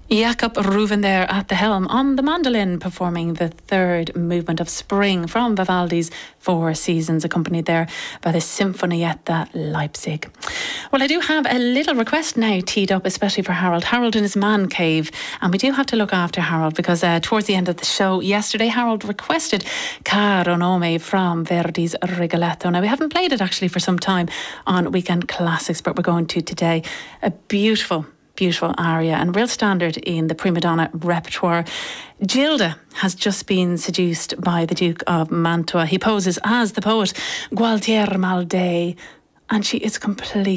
Jakob Reuven there at the helm on the mandolin, performing the third movement of Spring from Vivaldi's Four Seasons, accompanied there by the Sinfonietta Leipzig. Well, I do have a little request now teed up, especially for Harold. Harold in his man cave, and we do have to look after Harold because towards the end of the show yesterday, Harold requested Caro Nome from Verdi's Rigoletto. Now, we haven't played it actually for some time on Weekend Classics, but we're going to today. A beautiful aria and real standard in the prima donna repertoire. Gilda has just been seduced by the Duke of Mantua. He poses as the poet Gualtier Maldei, and she is completely